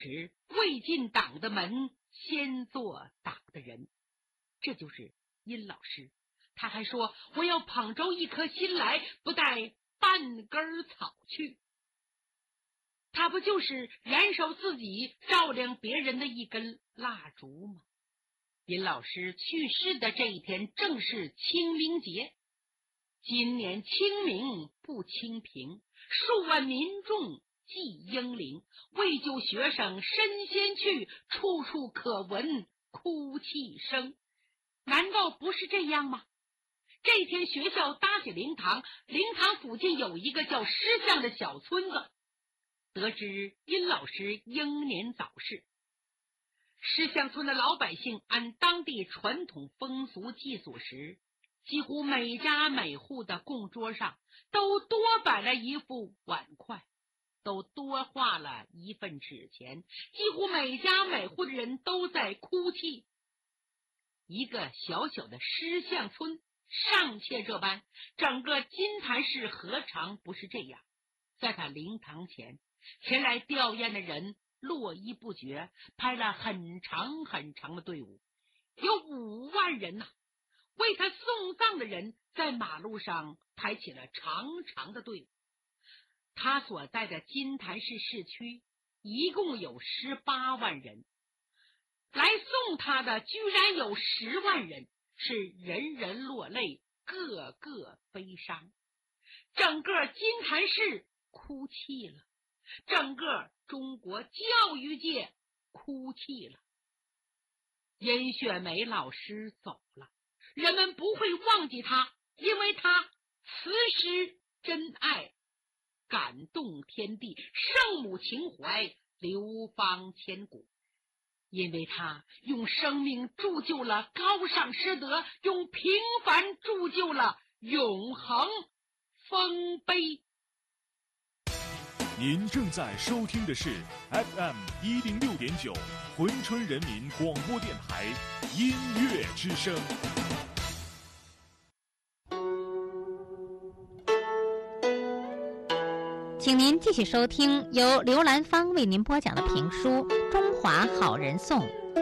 时未进党的门，先做党的人。这就是殷老师。他还说，我要捧着一颗心来，不带半根草去。他不就是燃烧自己，照亮别人的一根蜡烛吗？殷老师去世的这一天正是清明节。今年清明不清平，数万民众祭英灵，为救学生身先去，处处可闻哭泣声。难道不是这样吗？这天学校搭起灵堂，灵堂附近有一个叫石巷的小村子。得知殷老师英年早逝，石巷村的老百姓按当地传统风俗祭祖时，几乎每家每户的供桌上都多摆了一副碗筷，都多画了一份纸钱，几乎每家每户的人都在哭泣。一个小小的石巷村尚且这般，整个金坛市何尝不是这样？在他灵堂前，前来吊唁的人络绎不绝，排了很长很长的队伍，有5万人呐。为他送葬的人在马路上排起了长长的队伍。他所在的金坛市市区一共有18万人，来送他的居然有10万人，是人人落泪，个个悲伤。整个金坛市哭泣了，整个中国教育界哭泣了。殷雪梅老师走了，人们不会忘记他，因为他慈诗真爱，感动天地，圣母情怀流芳千古。因为他用生命铸就了高尚师德，用平凡铸就了永恒丰碑。 您正在收听的是 FM106.9 珲春人民广播电台音乐之声。 请您继续收听由刘兰芳为您播讲的评书《中华好人颂》。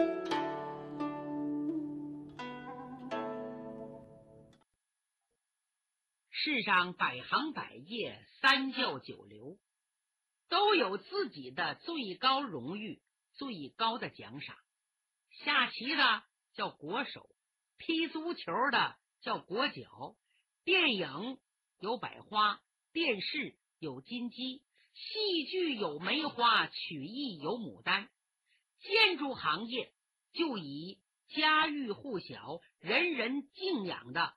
世上百行百业，三教九流，都有自己的最高荣誉，最高的奖赏。下棋的叫国手，踢足球的叫国脚，电影有百花，电视有金鸡，戏剧有梅花，曲艺有牡丹。建筑行业就以家喻户晓，人人敬仰的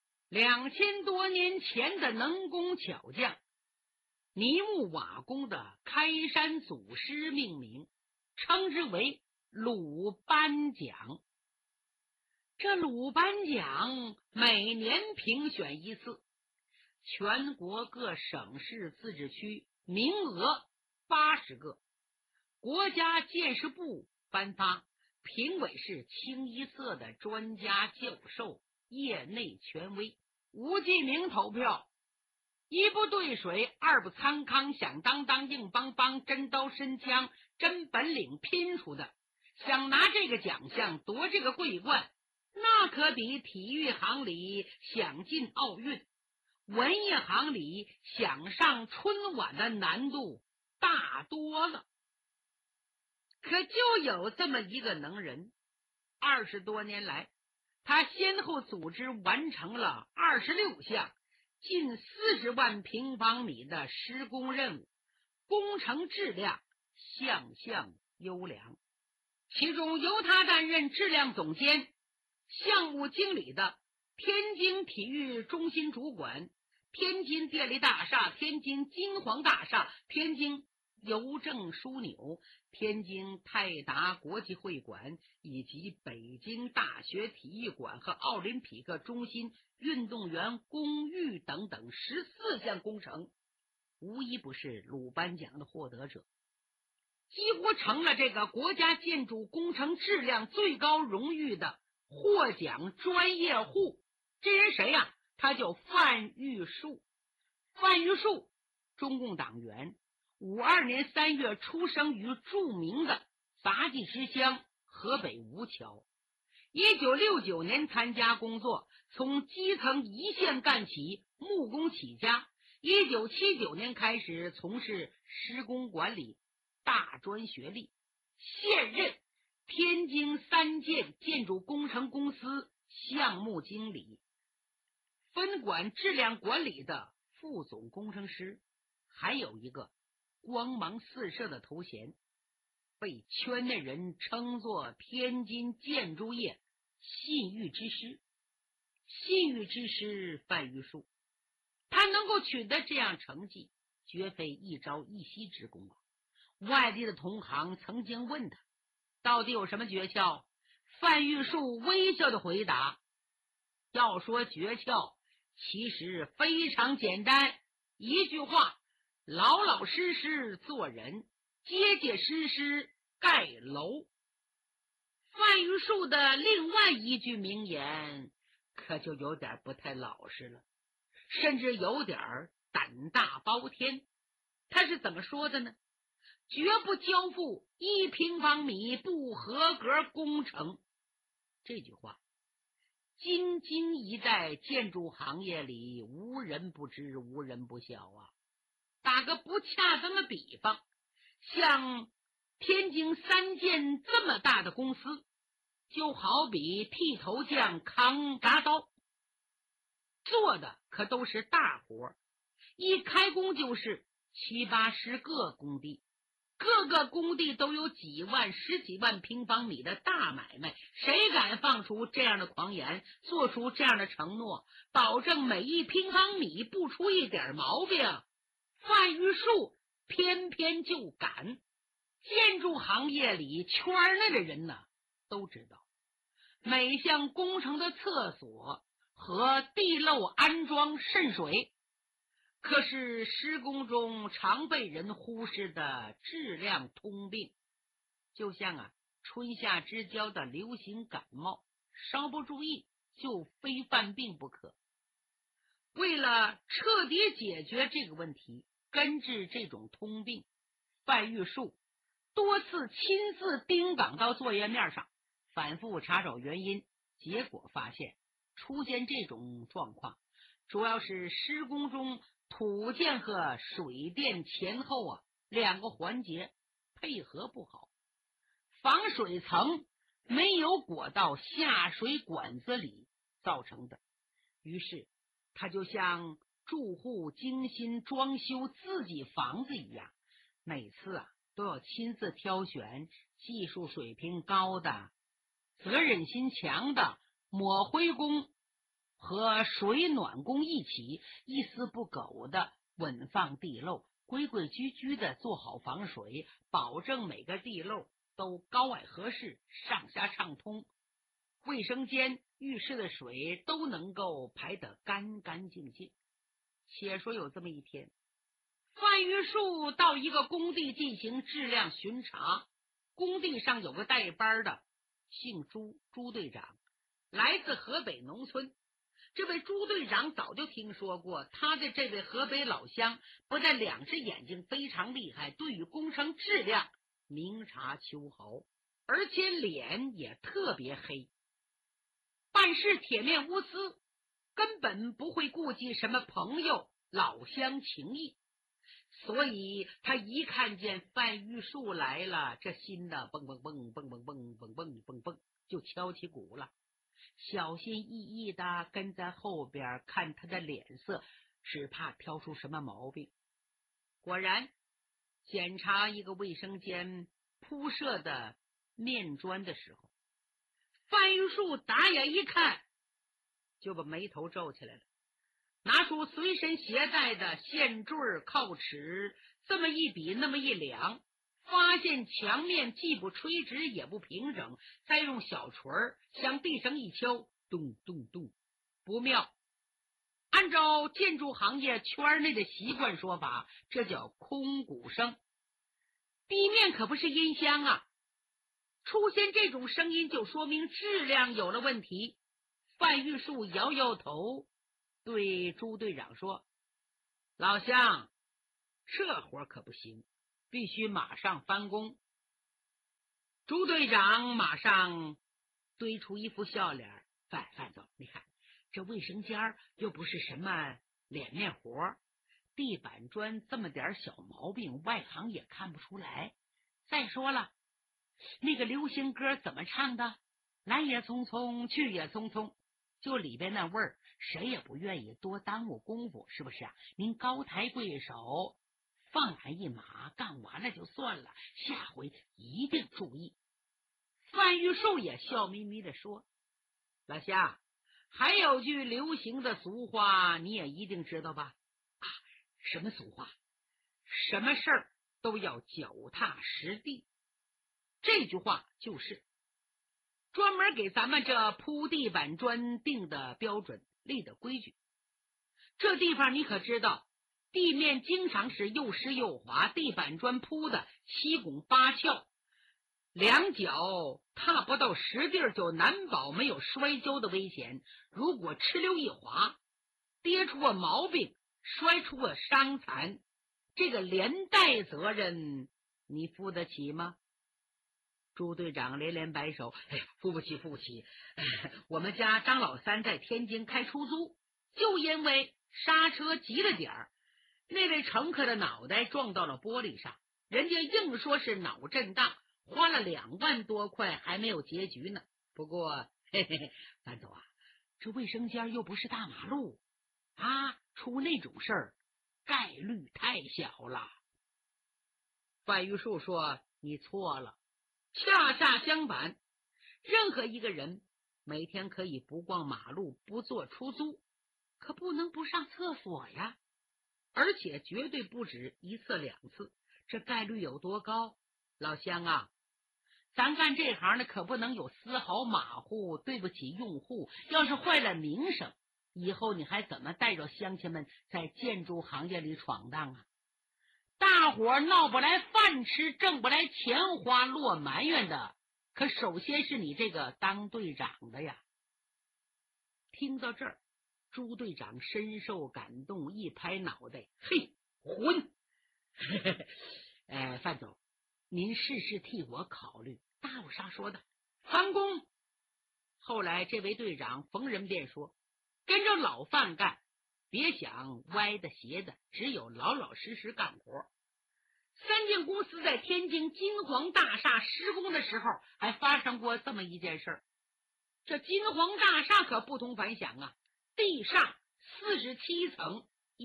2000多年前的能工巧匠泥木瓦工的开山祖师命名，称之为鲁班奖。这鲁班奖每年评选一次，全国各省市自治区名额80个，国家建设部颁发，评委是清一色的专家教授，业内权威，无记名投票，一不兑水，二不参康，响当当，硬邦邦，真刀真枪，真本领拼出的。想拿这个奖项，夺这个桂冠，那可比体育行里想进奥运，文艺行里想上春晚的难度大多了。可就有这么一个能人，20多年来，他先后组织完成了26项近40万平方米的施工任务，工程质量项项优良。其中由他担任质量总监、项目经理的天津体育中心主管、天津电力大厦、天津金黄大厦、天津邮政枢纽、天津泰达国际会馆以及北京大学体育馆和奥林匹克中心运动员公寓等等14项工程，无一不是鲁班奖的获得者，几乎成了这个国家建筑工程质量最高荣誉的获奖专业户。这人谁呀？他叫范玉树。范玉树，中共党员， 52年3月出生于著名的杂技之乡河北吴桥。1969年参加工作，从基层一线干起，木工起家。1979年开始从事施工管理，大专学历，现任天津3建建筑工程公司项目经理，分管质量管理的副总工程师，还有一个光芒四射的头衔，被圈内人称作天津建筑业信誉之师。信誉之师范玉树，他能够取得这样成绩，绝非一朝一夕之功啊！外地的同行曾经问他到底有什么诀窍，范玉树微笑的回答，要说诀窍其实非常简单，一句话，老老实实做人，结结实实盖楼。范玉树的另外一句名言可就有点不太老实了，甚至有点胆大包天。他是怎么说的呢？绝不交付1平方米不合格工程。这句话京津一带建筑行业里无人不知，无人不晓啊。打个不恰当的比方，像天津3建这么大的公司，就好比剃头匠扛铡刀，做的可都是大活，一开工就是7、80个工地，各个工地都有几万、10几万平方米的大买卖，谁敢放出这样的狂言，做出这样的承诺，保证每1平方米不出一点毛病？范玉树偏偏就敢。建筑行业里圈内的人呢，都知道每项工程的厕所和地漏安装渗水，可是施工中常被人忽视的质量通病，就像春夏之交的流行感冒，稍不注意就非犯病不可。为了彻底解决这个问题，根治这种通病，范玉树多次亲自盯岗到作业面上，反复查找原因，结果发现出现这种状况主要是施工中土建和水电前后2个环节配合不好，防水层没有裹到下水管子里造成的。于是他就像住户精心装修自己房子一样，每次都要亲自挑选技术水平高的、责任心强的抹灰工和水暖工一起，一丝不苟的稳放地漏，规规矩矩的做好防水，保证每个地漏都高矮合适，上下畅通，卫生间、浴室的水都能够排得干干净净。且说有这么一天，范玉树到一个工地进行质量巡查，工地上有个带班的，姓朱，朱队长，来自河北农村。这位朱队长早就听说过他的这位河北老乡，不但2只眼睛非常厉害，对于工程质量明察秋毫，而且脸也特别黑，办事铁面无私，根本不会顾及什么朋友老乡情谊。所以他一看见范玉树来了，这心呢蹦蹦蹦蹦蹦蹦蹦蹦蹦蹦就敲起鼓了，小心翼翼的跟在后边看他的脸色，只怕挑出什么毛病。果然，检查一个卫生间铺设的面砖的时候，范玉树打眼一看，就把眉头皱起来了，拿出随身携带的线坠、铐尺，这么一比那么一量，发现墙面既不垂直也不平整，再用小锤向地上一敲，咚咚咚，不妙。按照建筑行业圈内的习惯说法，这叫空鼓声。地面可不是音箱啊，出现这种声音就说明质量有了问题。范玉树摇摇头，对朱队长说：“老乡，这活可不行， 必须马上翻工。朱队长马上堆出一副笑脸，范总，你看这卫生间又不是什么脸面活，地板砖这么点小毛病，外行也看不出来。再说了，那个流行歌怎么唱的？来也匆匆，去也匆匆，就里边那味儿，谁也不愿意多耽误功夫，是不是啊？您高抬贵手，放俺一马，干完了就算了，下回一定注意。范玉树也笑眯眯地说：老夏，还有句流行的俗话你也一定知道吧？啊，什么俗话？什么事儿都要脚踏实地。这句话就是专门给咱们这铺地板砖定的标准，立的规矩。这地方你可知道，地面经常是又湿又滑，地板砖铺的七拱八翘，两脚踏不到实地就难保没有摔跤的危险。如果哧溜一滑，跌出个毛病，摔出个伤残，这个连带责任你负得起吗？朱队长连连摆手：哎呀，付不起，付不起！我们家张老三在天津开出租，就因为刹车急了点儿，那位乘客的脑袋撞到了玻璃上，人家硬说是脑震荡，花了2万多块还没有结局呢。不过，范总啊，这卫生间又不是大马路啊，出那种事儿概率太小了。范玉树说：你错了。恰恰相反，任何一个人每天可以不逛马路，不做出租，可不能不上厕所呀，而且绝对不止1次2次。这概率有多高？老乡啊，咱干这行的可不能有丝毫马虎，对不起用户。要是坏了名声，以后你还怎么带着乡亲们在建筑行业里闯荡啊？大伙闹不来饭吃，挣不来钱花，落埋怨的可首先是你这个当队长的呀。听到这儿，朱队长深受感动，一拍脑袋：嘿，混！范总，您事事替我考虑，大有啥说的？翻工。后来这位队长逢人便说：跟着老范干，别想歪的斜的，只有老老实实干活。三建公司在天津金黄大厦施工的时候，还发生过这么一件事儿。这金黄大厦可不同凡响啊，地上47层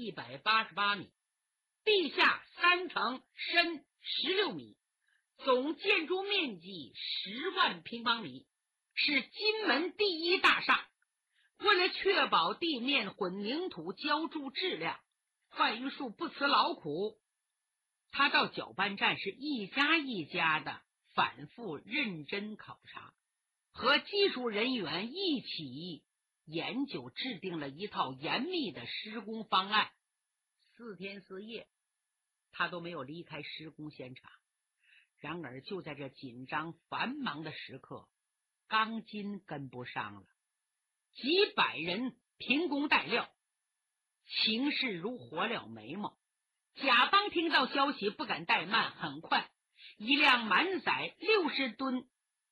188米，地下3层深16米，总建筑面积10万平方米，是金门第一大厦。为了确保地面混凝土浇筑质量，范玉树不辞劳苦，他到搅拌站是一家一家的反复认真考察，和技术人员一起研究制定了一套严密的施工方案。4天4夜他都没有离开施工现场。然而就在这紧张繁忙的时刻，钢筋跟不上了，几百人凭工待料，情势如火燎眉毛。甲方听到消息不敢怠慢，很快一辆满载60吨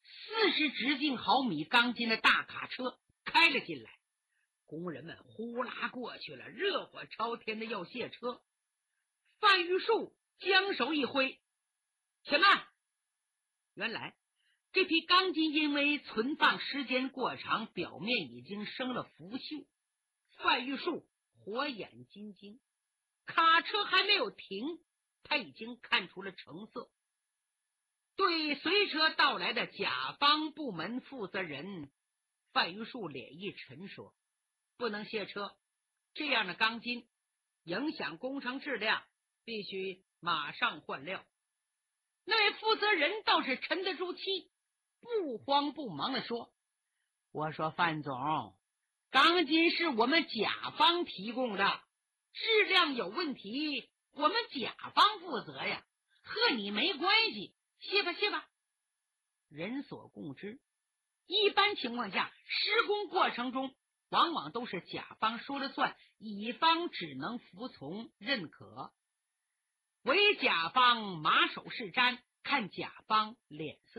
40直径毫米钢筋的大卡车开了进来，工人们呼啦过去了，热火朝天的要卸车。范玉树将手一挥：且慢！原来这批钢筋因为存放时间过长，表面已经生了腐朽。范玉树火眼金睛，卡车还没有停，他已经看出了成色。对随车到来的甲方部门负责人，范玉树脸一沉说：不能卸车，这样的钢筋影响工程质量，必须马上换料。那位负责人倒是沉得住气，不慌不忙地说：我说范总，钢筋是我们甲方提供的，质量有问题我们甲方负责呀，和你没关系，卸吧卸吧。人所共知，一般情况下施工过程中往往都是甲方说了算，乙方只能服从认可。 为甲方马首是瞻，看甲方脸色。